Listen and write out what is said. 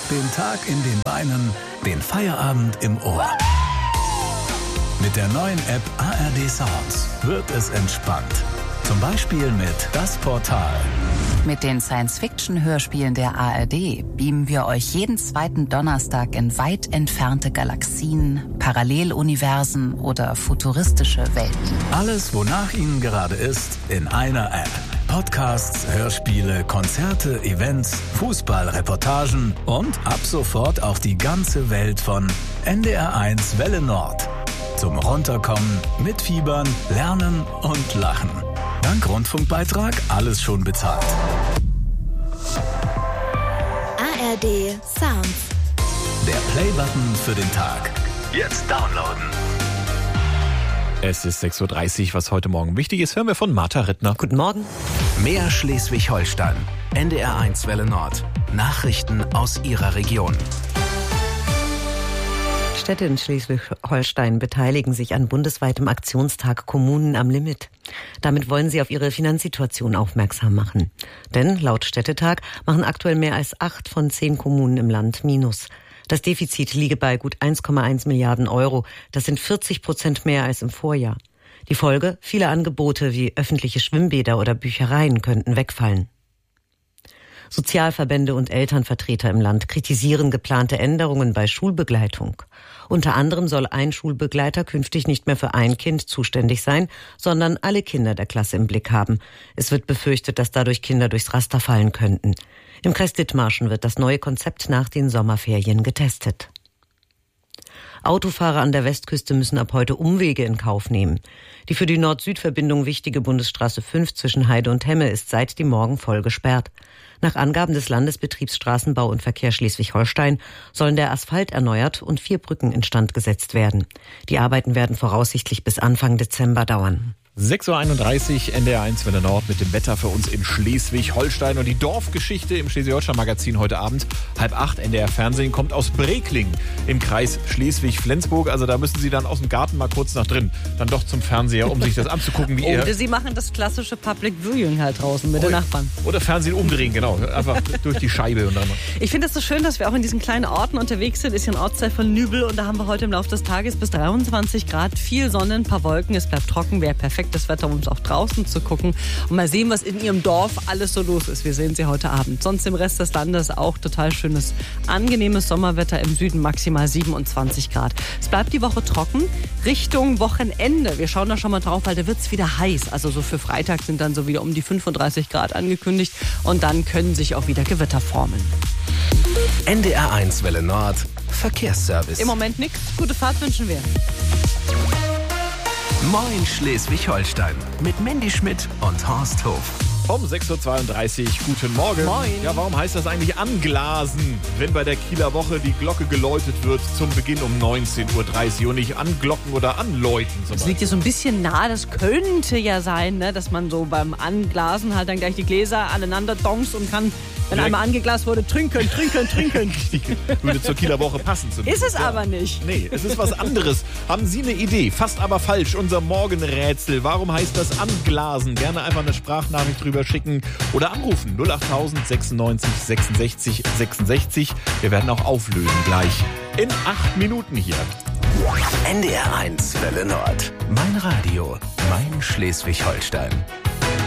Den Tag in den Beinen, den Feierabend im Ohr. Mit der neuen App ARD Sounds wird es entspannt. Zum Beispiel mit Das Portal. Mit den Science-Fiction-Hörspielen der ARD beamen wir euch jeden zweiten Donnerstag in weit entfernte Galaxien, Paralleluniversen oder futuristische Welten. Alles, wonach Ihnen gerade ist, in einer App. Podcasts, Hörspiele, Konzerte, Events, Fußballreportagen und ab sofort auch die ganze Welt von NDR1 Welle Nord. Zum Runterkommen, Mitfiebern, Lernen und Lachen. Dank Rundfunkbeitrag alles schon bezahlt. ARD Sounds. Der Play-Button für den Tag. Jetzt downloaden. Es ist 6.30 Uhr, was heute Morgen wichtig ist, hören wir von Martha Rittner. Guten Morgen. Mehr Schleswig-Holstein. NDR1 Welle Nord. Nachrichten aus Ihrer Region. Städte in Schleswig-Holstein beteiligen sich an bundesweitem Aktionstag Kommunen am Limit. Damit wollen sie auf ihre Finanzsituation aufmerksam machen. Denn laut Städtetag machen aktuell mehr als 8 von 10 Kommunen im Land Minus. Das Defizit liege bei gut 1,1 Milliarden Euro. Das sind 40% mehr als im Vorjahr. Die Folge? Viele Angebote wie öffentliche Schwimmbäder oder Büchereien könnten wegfallen. Sozialverbände und Elternvertreter im Land kritisieren geplante Änderungen bei Schulbegleitung. Unter anderem soll ein Schulbegleiter künftig nicht mehr für ein Kind zuständig sein, sondern alle Kinder der Klasse im Blick haben. Es wird befürchtet, dass dadurch Kinder durchs Raster fallen könnten. Im Kreis Dithmarschen wird das neue Konzept nach den Sommerferien getestet. Autofahrer an der Westküste müssen ab heute Umwege in Kauf nehmen. Die für die Nord-Süd-Verbindung wichtige Bundesstraße 5 zwischen Heide und Hemme ist seit dem Morgen voll gesperrt. Nach Angaben des Landesbetriebs Straßenbau und Verkehr Schleswig-Holstein sollen der Asphalt erneuert und 4 Brücken instand gesetzt werden. Die Arbeiten werden voraussichtlich bis Anfang Dezember dauern. 6.31 Uhr, NDR1 Welle Nord mit dem Wetter für uns in Schleswig-Holstein. Und die Dorfgeschichte im Schleswig-Holstein-Magazin heute Abend, 7:30 NDR Fernsehen, kommt aus Brekling im Kreis Schleswig-Flensburg. Also da müssen Sie dann aus dem Garten mal kurz nach drin, dann doch zum Fernseher, um sich das anzugucken. Wie Oder Sie machen das klassische Public Viewing halt draußen mit den Nachbarn. Oder Fernsehen umdrehen, genau. Einfach durch die Scheibe. Und dann Ich finde es so schön, dass wir auch in diesen kleinen Orten unterwegs sind. Ist ja ein Ortsteil von Nübel und da haben wir heute im Laufe des Tages bis 23 Grad, viel Sonne, ein paar Wolken. Es bleibt trocken, wäre perfekt das Wetter, um uns auch draußen zu gucken und mal sehen, was in Ihrem Dorf alles so los ist. Wir sehen Sie heute Abend. Sonst im Rest des Landes auch total schönes, angenehmes Sommerwetter. Im Süden maximal 27 Grad. Es bleibt die Woche trocken. Richtung Wochenende. Wir schauen da schon mal drauf, weil da wird es wieder heiß. Also so für Freitag sind dann so wieder um die 35 Grad angekündigt und dann können sich auch wieder Gewitter formen. NDR1 Welle Nord. Verkehrsservice. Im Moment nichts. Gute Fahrt wünschen wir. Moin Schleswig-Holstein mit Mandy Schmidt und Horst Hof. um 6.32 Uhr, guten Morgen. Moin. Ja, warum heißt das eigentlich anglasen, wenn bei der Kieler Woche die Glocke geläutet wird zum Beginn um 19.30 Uhr und nicht anglocken oder anläuten? Das liegt ja so ein bisschen nah, das könnte ja sein, ne, dass man so beim Anglasen halt dann gleich die Gläser aneinander donks und kann, wenn einmal angeglast wurde, trinken. Würde zur Kieler Woche passen zumindest. Ist es aber nicht. Nee, es ist was anderes. Haben Sie eine Idee? Fast aber falsch. Unser Morgenrätsel. Warum heißt das anglasen? Gerne einfach eine Sprachnachricht drüber schicken oder anrufen. 08000 96 66 66. Wir werden auch auflösen gleich in 8 Minuten hier. NDR1 Welle Nord. Mein Radio. Mein Schleswig-Holstein.